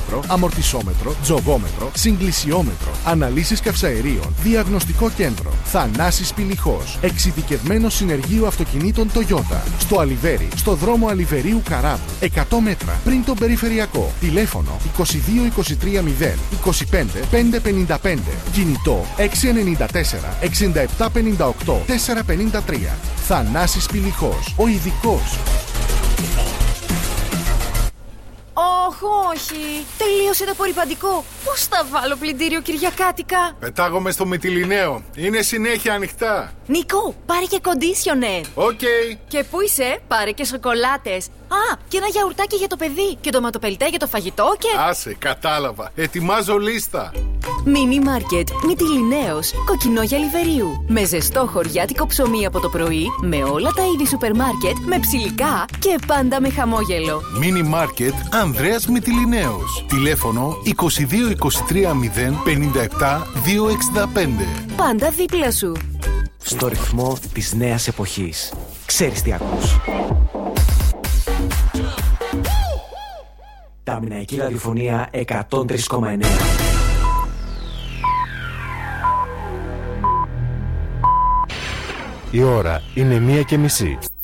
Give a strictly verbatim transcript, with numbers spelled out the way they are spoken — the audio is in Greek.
οδοντόμετρο, αμορτισόμετρο, τζογόμετρο, συγκλησιόμετρο, αναλύσεις καυσαερίων, διαγνωστικό κέντρο. Θανάσης Πηλιχός, εξειδικευμένο συνεργείο αυτοκινήτων Toyota. Στο Αλιβέρι, στο δρόμο Αλιβερίου Καράβου, εκατό μέτρα πριν τον περιφερειακό. Τηλέφωνο είκοσι δύο είκοσι τρία μηδέν είκοσι πέντε πεντακόσια πενήντα πέντε. Κινητό έξι εννιά τέσσερα εξήντα επτά πενήντα οκτώ τετρακόσια πενήντα τρία. Θανάσης Πηλιχός, ο ειδικός. Όχι, όχι. Τελείωσε το απορρυπαντικό. Πώς θα βάλω πλυντήριο Κυριακάτικα? Πετάγομαι στο Μυτιληναίο. Είναι συνέχεια ανοιχτά. Νικό, πάρε και κοντίσιονερ. Οκ. Okay. Και πού είσαι? Πάρε και σοκολάτες. Α, και ένα γιαουρτάκι για το παιδί. Και ντοματοπελτέ για το φαγητό και... Άσε, κατάλαβα. Ετοιμάζω λίστα. Μίνι μάρκετ Μυτιληναίος, Κοκκινόγια Λιβερίου. Με ζεστό χωριάτικο ψωμί από το πρωί, με όλα τα είδη σούπερ μάρκετ, με ψιλικά και πάντα με χαμόγελο. Μίνι μάρκετ Ανδρέας Μυτιληναίος. Τηλέφωνο είκοσι δύο είκοσι τρία μηδέν πενήντα επτά διακόσια εξήντα πέντε. Πάντα δίπλα σου. Στο ρυθμό της νέας εποχής. Ξέρεις τι ακούς? Τα Μηναϊκή Ραδιοφωνία εκατόν τρία κόμμα εννέα. Η ώρα είναι μία και μισή.